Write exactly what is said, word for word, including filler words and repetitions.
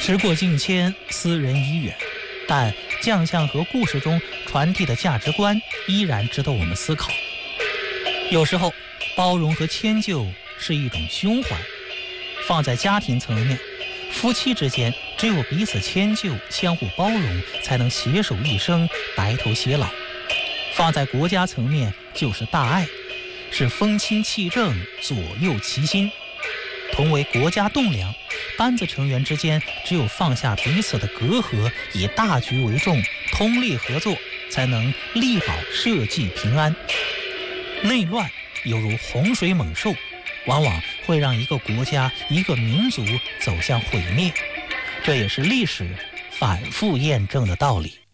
时过境迁，斯人已远，但将相和故事中传递的价值观依然值得我们思考。有时候，包容和迁就是一种胸怀。放在家庭层面，夫妻之间只有彼此迁就、相互包容，才能携手一生，白头偕老。放在国家层面，就是大爱，是风清气正，左右齐心。同为国家栋梁，班子成员之间只有放下彼此的隔阂，以大局为重，通力合作，才能力保社稷平安。内乱犹如洪水猛兽，往往会让一个国家、一个民族走向毁灭，这也是历史反复验证的道理。